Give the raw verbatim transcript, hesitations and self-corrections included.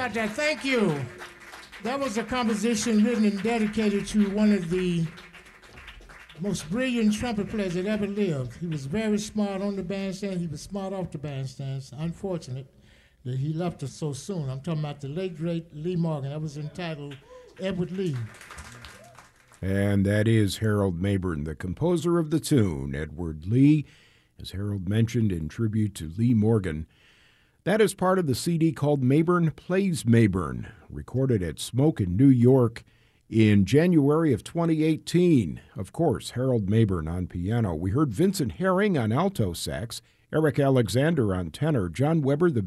about that? Thank you. That was a composition written and dedicated to one of the most brilliant trumpet players that ever lived. He was very smart on the bandstand. He was smart off the bandstand. It's unfortunate that he left us so soon. I'm talking about the late, great Lee Morgan. That was entitled Edward Lee. And that is Harold Mabern, the composer of the tune, Edward Lee, as Harold mentioned, in tribute to Lee Morgan. That is part of the C D called Mabern Plays Mabern, recorded at Smoke in New York in January of twenty eighteen. Of course, Harold Mabern on piano. We heard Vincent Herring on alto sax, Eric Alexander on tenor, John Weber, the